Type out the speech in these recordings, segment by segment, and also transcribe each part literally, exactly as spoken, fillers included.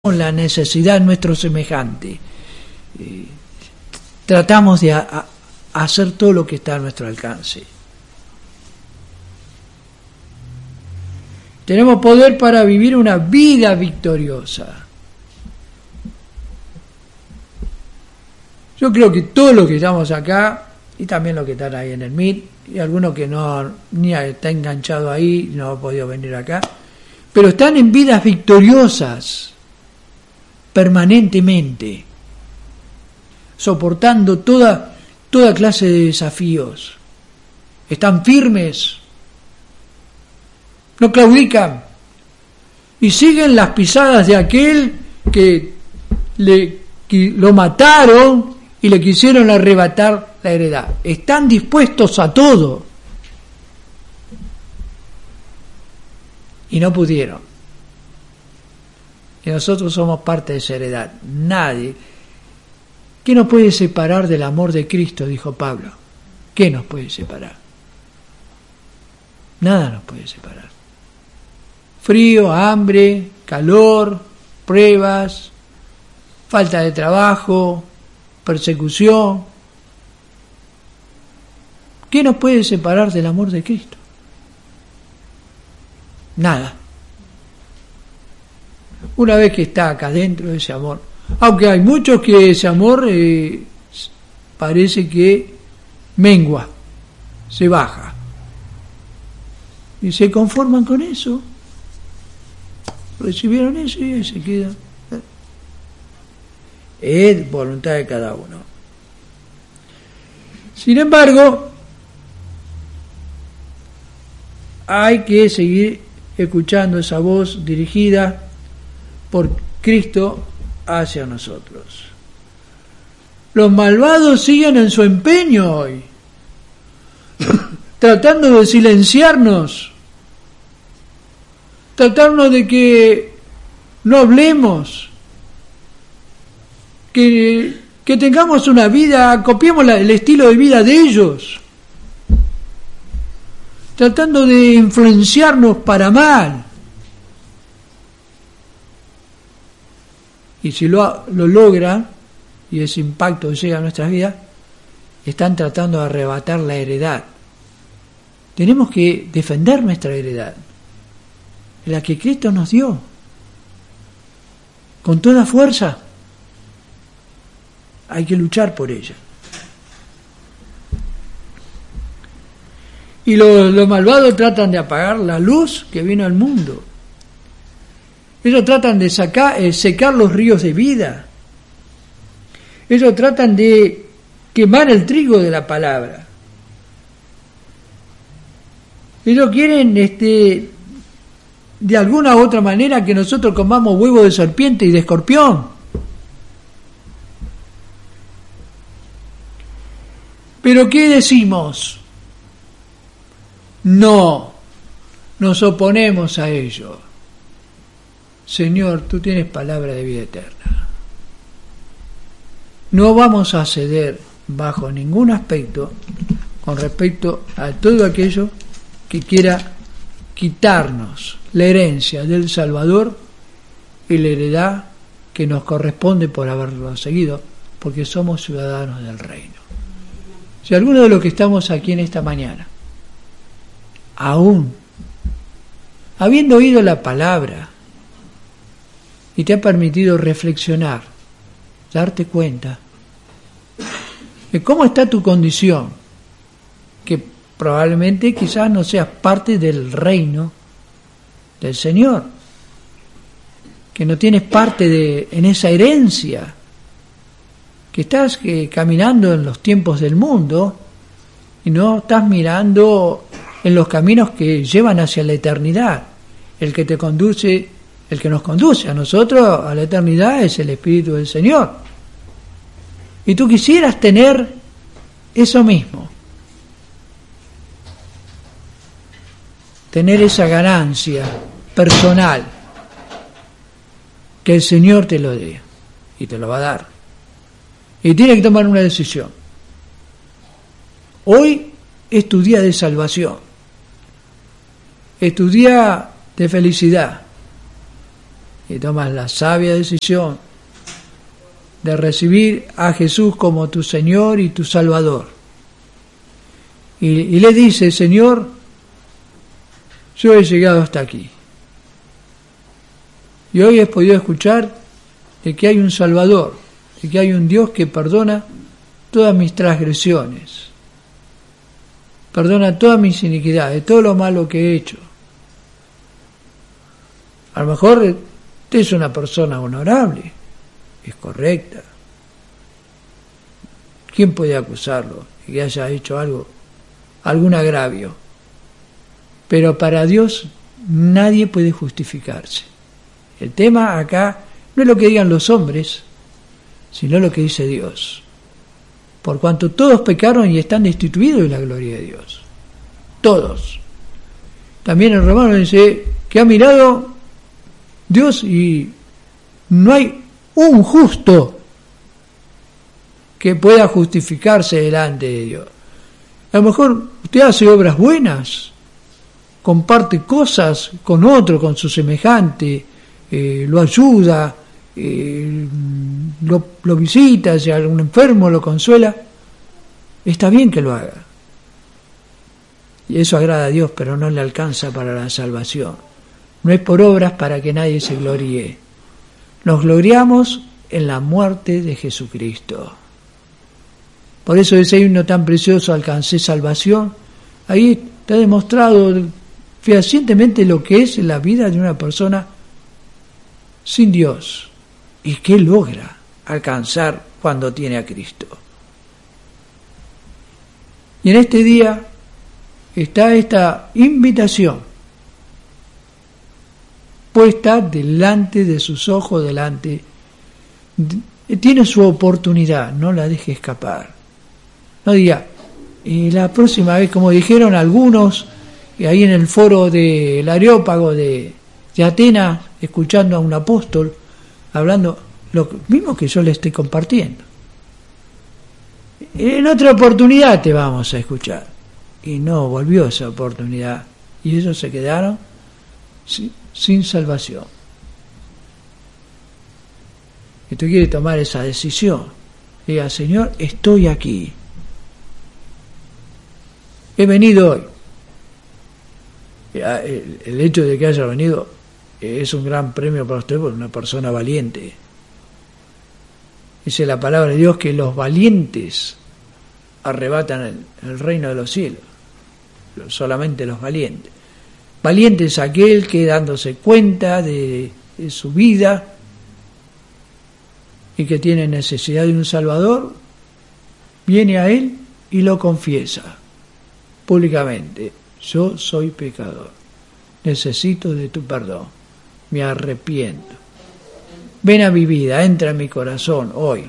la necesidad de nuestro semejante. Eh, tratamos de a, a hacer todo lo que está a nuestro alcance. Tenemos poder para vivir una vida victoriosa. Yo creo que todos los que estamos acá, y también los que están ahí en el M I T, y algunos que no ni está enganchado ahí, no ha podido venir acá, pero están en vidas victoriosas permanentemente, soportando toda, toda clase de desafíos. Están firmes, no claudican y siguen las pisadas de aquel que, le, que lo mataron y le quisieron arrebatar la heredad. Están dispuestos a todo y no pudieron. Y nosotros somos parte de esa heredad. Nadie. ¿Qué nos puede separar del amor de Cristo? Dijo Pablo. ¿Qué nos puede separar? Nada nos puede separar. Frío, hambre, calor, pruebas, falta de trabajo, persecución. ¿Qué nos puede separar del amor de Cristo? Nada. Una vez que está acá dentro de ese amor, aunque hay muchos que ese amor eh, parece que mengua, se baja, y se conforman con eso, recibieron eso y ahí se quedan. Es voluntad de cada uno. Sin embargo, hay que seguir escuchando esa voz dirigida por Cristo hacia nosotros. Los malvados siguen en su empeño hoy, tratando de silenciarnos, tratando de que no hablemos, que, que tengamos una vida, copiemos la, el estilo de vida de ellos, tratando de influenciarnos para mal. Y si lo, lo logran, y ese impacto llega a nuestras vidas, están tratando de arrebatar la heredad. Tenemos que defender nuestra heredad, la que Cristo nos dio, con toda fuerza. Hay que luchar por ella. Y los, los malvados tratan de apagar la luz que vino al mundo. Ellos tratan de sacar, eh, secar los ríos de vida. Ellos tratan de quemar el trigo de la palabra. Ellos quieren, este, de alguna u otra manera, que nosotros comamos huevo de serpiente y de escorpión. Pero ¿qué decimos? No, nos oponemos a ello. Señor, tú tienes palabra de vida eterna. No vamos a ceder bajo ningún aspecto con respecto a todo aquello que quiera quitarnos la herencia del Salvador y la heredad que nos corresponde por haberlo seguido, porque somos ciudadanos del reino. Si alguno de los que estamos aquí en esta mañana, aún habiendo oído la palabra, y te ha permitido reflexionar, darte cuenta de cómo está tu condición, que probablemente quizás no seas parte del reino del Señor, que no tienes parte de en esa herencia, que estás que, caminando en los tiempos del mundo y no estás mirando en los caminos que llevan hacia la eternidad. El que te conduce El que nos conduce a nosotros a la eternidad es el Espíritu del Señor. Y tú quisieras tener eso mismo. Tener esa ganancia personal. Que el Señor te lo dé. Y te lo va a dar. Y tienes que tomar una decisión. Hoy es tu día de salvación. Es tu día de felicidad. y tomas la sabia decisión de recibir a Jesús como tu Señor y tu Salvador. Y, y le dices, Señor, yo he llegado hasta aquí. Y hoy he podido escuchar de que hay un Salvador, de que hay un Dios que perdona todas mis transgresiones, perdona todas mis iniquidades, todo lo malo que he hecho. A lo mejor usted es una persona honorable, es correcta. ¿Quién puede acusarlo de que haya hecho algo, algún agravio? Pero para Dios nadie puede justificarse. El tema acá no es lo que digan los hombres, sino lo que dice Dios. Por cuanto todos pecaron y están destituidos de la gloria de Dios. Todos. También en Romanos dice que ha mirado Dios y no hay un justo que pueda justificarse delante de Dios. A lo mejor usted hace obras buenas, comparte cosas con otro, con su semejante, eh, lo ayuda, eh, lo, lo visita, si algún enfermo lo consuela, está bien que lo haga. Y eso agrada a Dios, pero no le alcanza para la salvación. No es por obras para que nadie se gloríe. Nos gloriamos en la muerte de Jesucristo. Por eso ese himno tan precioso, alcancé salvación, ahí está demostrado fehacientemente lo que es la vida de una persona sin Dios y qué logra alcanzar cuando tiene a Cristo. Y en este día está esta invitación puesta delante de sus ojos, delante, tiene su oportunidad, no la deje escapar. No diga, y la próxima vez, como dijeron algunos, y ahí en el foro del Areópago de, de Atenas, escuchando a un apóstol, hablando lo mismo que yo le estoy compartiendo. En otra oportunidad te vamos a escuchar. Y no volvió esa oportunidad. Y ellos se quedaron sin, sin salvación. Y tú quieres tomar esa decisión. Diga, Señor, estoy aquí. He venido hoy. El, el hecho de que haya venido es un gran premio para usted por una persona valiente. Dice la palabra de Dios que los valientes arrebatan el, el reino de los cielos. Solamente los valientes. Valiente es aquel que, dándose cuenta de, de su vida y que tiene necesidad de un Salvador, viene a Él y lo confiesa públicamente. Yo soy pecador, necesito de tu perdón, me arrepiento. Ven a mi vida, entra en mi corazón hoy.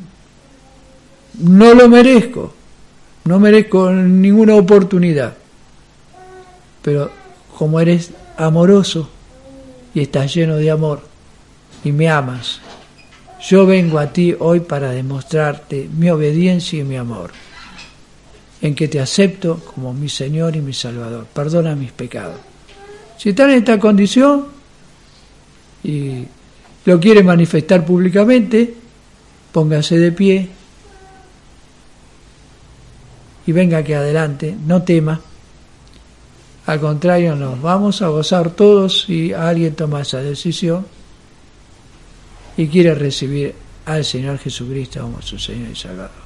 No lo merezco, no merezco ninguna oportunidad, pero como eres amoroso y estás lleno de amor y me amas, yo vengo a ti hoy para demostrarte mi obediencia y mi amor, en que te acepto como mi Señor y mi Salvador. Perdona mis pecados. Si está en esta condición y lo quiere manifestar públicamente, póngase de pie y venga aquí adelante, no tema. Al contrario, nos vamos a gozar todos si alguien toma esa decisión y quiere recibir al Señor Jesucristo como su Señor y Salvador.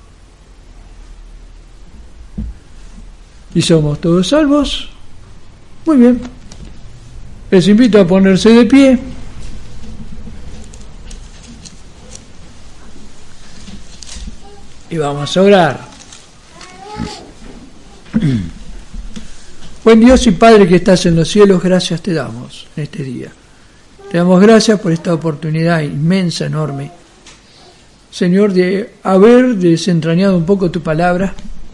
¿Y somos todos salvos? Muy bien. Les invito a ponerse de pie. Y vamos a orar. Buen Dios y Padre que estás en los cielos, gracias te damos en este día. Te damos gracias por esta oportunidad inmensa, enorme, Señor, de haber desentrañado un poco tu palabra.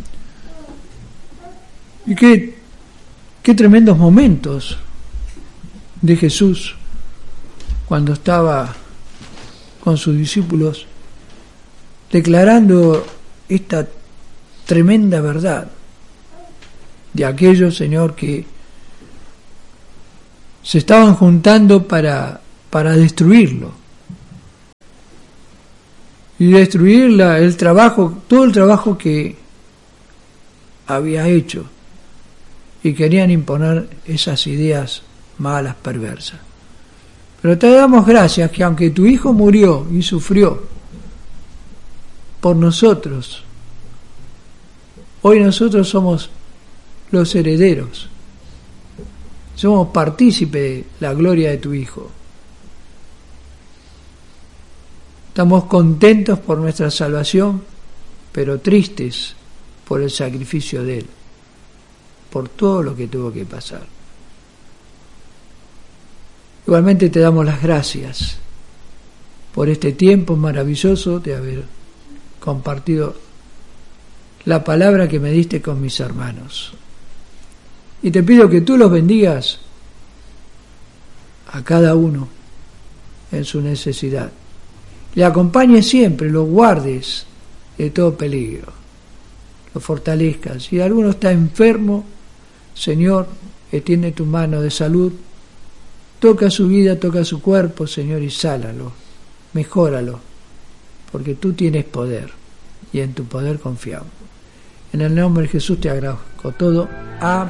Y qué, qué tremendos momentos de Jesús cuando estaba con sus discípulos declarando esta tremenda verdad de aquellos, Señor, que se estaban juntando para, para destruirlo. Y destruir la, el trabajo, todo el trabajo que había hecho. Y querían imponer esas ideas malas, perversas. Pero te damos gracias que aunque tu hijo murió y sufrió por nosotros, hoy nosotros somos los herederos. Somos partícipes de la gloria de tu hijo. Estamos contentos por nuestra salvación, pero tristes por el sacrificio de él, por todo lo que tuvo que pasar. Igualmente te damos las gracias por este tiempo maravilloso de haber compartido la palabra que me diste con mis hermanos. Y te pido que tú los bendigas a cada uno en su necesidad. Le acompañes siempre, lo guardes de todo peligro, lo fortalezcas. Si alguno está enfermo, Señor, extiende tu mano de salud, toca su vida, toca su cuerpo, Señor, y sánalo, mejóralo, porque tú tienes poder y en tu poder confiamos. En el nombre de Jesús te agradezco todo. Amén.